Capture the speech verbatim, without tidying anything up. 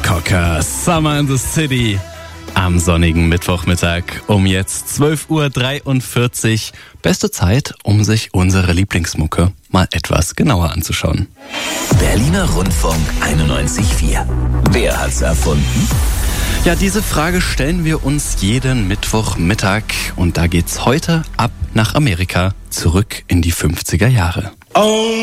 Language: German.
Cocker, Summer in the City. Am sonnigen Mittwochmittag um jetzt zwölf Uhr dreiundvierzig. Beste Zeit, um sich unsere Lieblingsmucke mal etwas genauer anzuschauen. Berliner Rundfunk einundneunzig Komma vier. Wer hat's erfunden? Ja, diese Frage stellen wir uns jeden Mittwochmittag. Und da geht's heute ab nach Amerika, zurück in die fünfziger Jahre. Oh.